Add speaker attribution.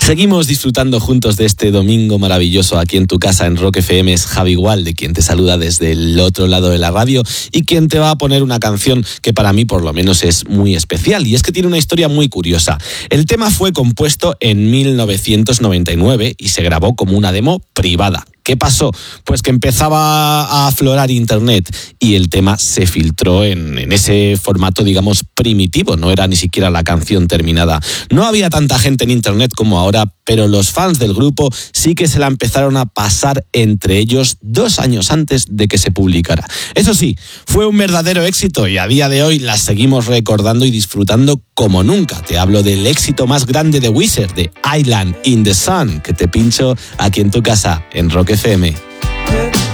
Speaker 1: Seguimos disfrutando juntos de este domingo maravilloso aquí en tu casa en Rock FM. Es Javi Gualde quien te saluda desde el otro lado de la radio y quien te va a poner una canción que para mí por lo menos es muy especial, y es que tiene una historia muy curiosa. El tema fue compuesto en 1999 y se grabó como una demo privada. ¿Qué pasó? Pues que empezaba a aflorar internet y el tema se filtró en ese formato, digamos, primitivo. No era ni siquiera la canción terminada. No había tanta gente en internet como ahora, pero los fans del grupo sí que se la empezaron a pasar entre ellos 2 años antes de que se publicara. Eso sí, fue un verdadero éxito y a día de hoy la seguimos recordando y disfrutando como nunca. Te hablo del éxito más grande de Weezer, de Island in the Sun, que te pincho aquí en tu casa, en Rock FM.